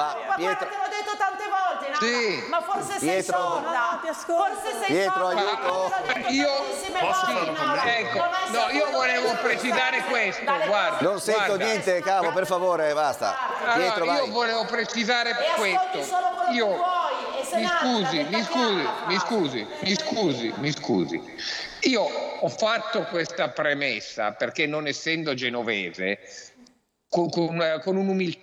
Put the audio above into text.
Papà, Pietro, te l'ho detto tante volte, no? Sì. Ma forse sei Pietro. sorda. ti ascolto. Forse sei Pietro, sorda. aiuto. Posso fare un commento? Ecco, no, io volevo precisare questo, guarda. Non sento guarda. niente, Cavo, per favore, basta. Pietro, Allora, io vai. volevo precisare E ascolti questo. solo quello Io, che vuoi. E se mi no, scusi, la frase. mi scusi. Io ho fatto questa premessa perché non essendo genovese, con un'umiltà